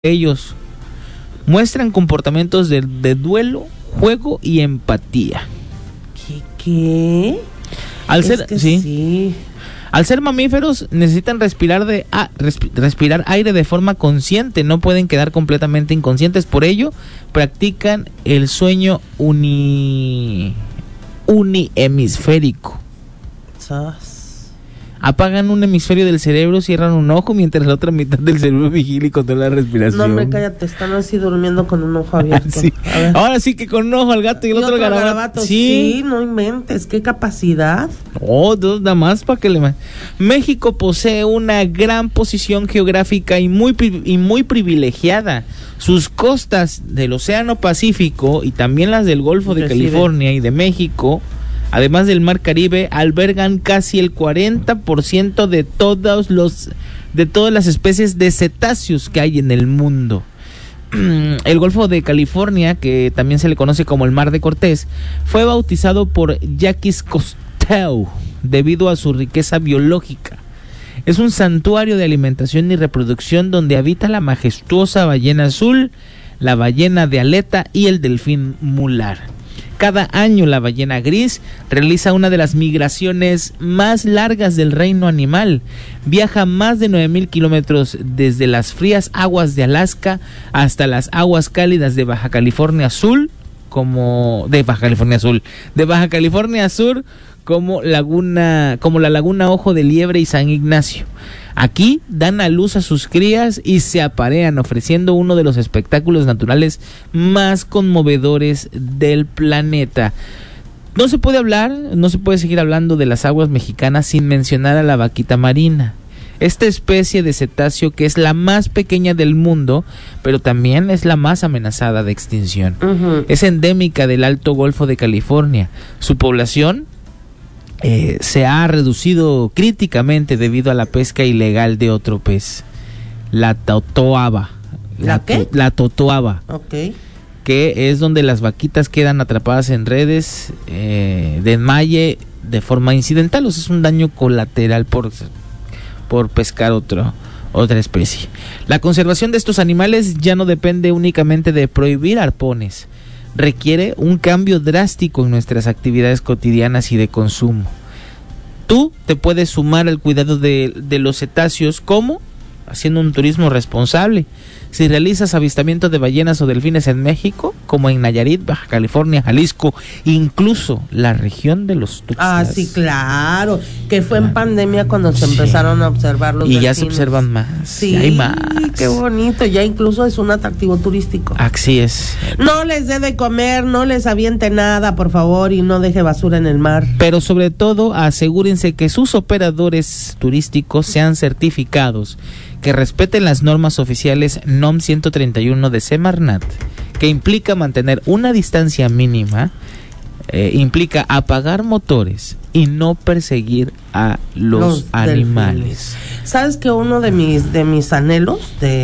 ellos muestran comportamientos de duelo, juego y empatía. ¿Qué? Al ser mamíferos necesitan respirar aire de forma consciente, no pueden quedar completamente inconscientes, por ello practican el sueño unihemisférico. Apagan un hemisferio del cerebro, cierran un ojo, mientras la otra mitad del cerebro vigila y controla la respiración. No, me cállate, están así durmiendo con un ojo abierto. Sí. Ahora sí que con un ojo al gato y el otro al garabato. Sí, no inventes, qué capacidad. Oh, nada más para que le... México posee una gran posición geográfica y muy privilegiada. Sus costas del Océano Pacífico y también las del Golfo de California y de México, además del Mar Caribe, albergan casi el 40% de todas las especies de cetáceos que hay en el mundo. El Golfo de California, que también se le conoce como el Mar de Cortés, fue bautizado por Jacques Cousteau debido a su riqueza biológica. Es un santuario de alimentación y reproducción donde habita la majestuosa ballena azul, la ballena de aleta y el delfín mular. Cada año la ballena gris realiza una de las migraciones más largas del reino animal. Viaja más de 9,000 kilómetros desde las frías aguas de Alaska hasta las aguas cálidas de Baja California Sur, como la laguna Ojo de Liebre y San Ignacio. Aquí dan a luz a sus crías y se aparean, ofreciendo uno de los espectáculos naturales más conmovedores del planeta. No se puede seguir hablando de las aguas mexicanas sin mencionar a la vaquita marina. Esta especie de cetáceo, que es la más pequeña del mundo, pero también es la más amenazada de extinción. Es endémica del Alto Golfo de California. Su población se ha reducido críticamente debido a la pesca ilegal de otro pez, la totoaba. ¿La qué? La totoaba. Okay. Que es donde las vaquitas quedan atrapadas en redes de enmalle de forma incidental, o sea, es un daño colateral por pescar otra especie. La conservación de estos animales ya no depende únicamente de prohibir arpones. Requiere un cambio drástico en nuestras actividades cotidianas y de consumo. Tú te puedes sumar al cuidado de los cetáceos, ¿cómo? Haciendo un turismo responsable. Si realizas avistamiento de ballenas o delfines en México, como en Nayarit, Baja California, Jalisco, incluso la región de los Tuxtlas. Ah, sí, claro, que fue en pandemia cuando se empezaron a observar los delfines. Y ya se observan más, sí, hay más. Qué bonito, ya incluso es un atractivo turístico. Así es. No les dé de comer, no les aviente nada, por favor, y no deje basura en el mar. Pero sobre todo, asegúrense que sus operadores turísticos sean certificados, que respeten las normas oficiales NOM 131 de Semarnat, que implica mantener una distancia mínima, implica apagar motores y no perseguir a los animales. Delfines. ¿Sabes que uno de mis anhelos,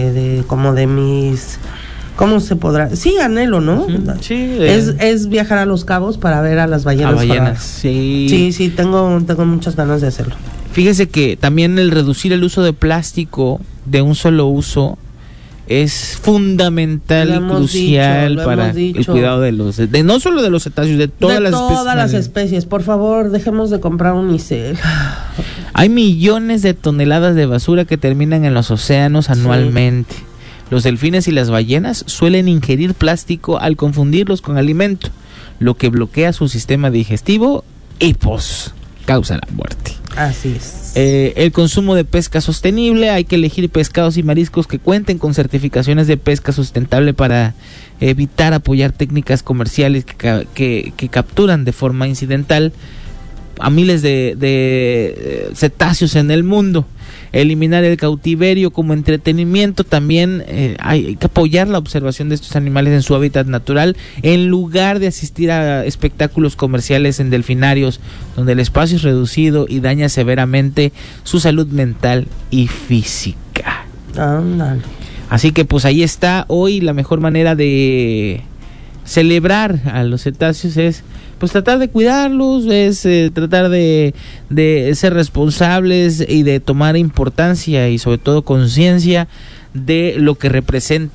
¿cómo se podrá? Sí, anhelo, ¿no? Sí. Es viajar a Los Cabos para ver a las ballenas. Sí, tengo muchas ganas de hacerlo. Fíjese que también el reducir el uso de plástico de un solo uso es fundamental y crucial para el cuidado de no solo de los cetáceos, de todas las especies. Por favor, dejemos de comprar unicel. Hay millones de toneladas de basura que terminan en los océanos anualmente. Sí. Los delfines y las ballenas suelen ingerir plástico al confundirlos con alimento, lo que bloquea su sistema digestivo y causa la muerte. Así es. El consumo de pesca sostenible, hay que elegir pescados y mariscos que cuenten con certificaciones de pesca sustentable para evitar apoyar técnicas comerciales que capturan de forma incidental a miles de cetáceos en el mundo. Eliminar el cautiverio como entretenimiento, también hay que apoyar la observación de estos animales en su hábitat natural en lugar de asistir a espectáculos comerciales en delfinarios donde el espacio es reducido y daña severamente su salud mental y física. Ándale. Así que pues ahí está. Hoy la mejor manera de celebrar a los cetáceos es pues tratar de cuidarlos, es tratar de ser responsables y de tomar importancia y sobre todo conciencia de lo que representa